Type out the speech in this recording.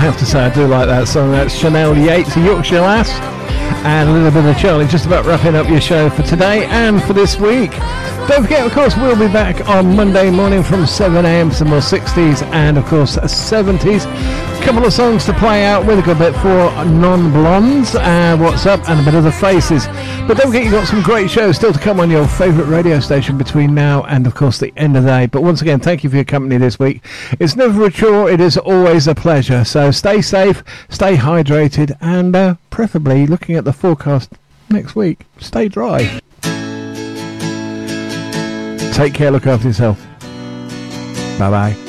have to say I do like that song. That's Chanel Yates, a Yorkshire lass, and a little bit of Charlie. Just about wrapping up your show for today and for this week. Don't forget, of course, we'll be back on Monday morning from 7 a.m. for some more 60s and, of course, 70s. A couple of songs to play out with. A good bit for Non-Blondes, What's Up, and a bit of The Faces. But don't forget, you've got some great shows still to come on your favourite radio station between now and, of course, the end of the day. But once again, thank you for your company this week. It's never a chore. It is always a pleasure. So stay safe, stay hydrated, and preferably, looking at the forecast next week, stay dry. Take care, look after yourself. Bye-bye.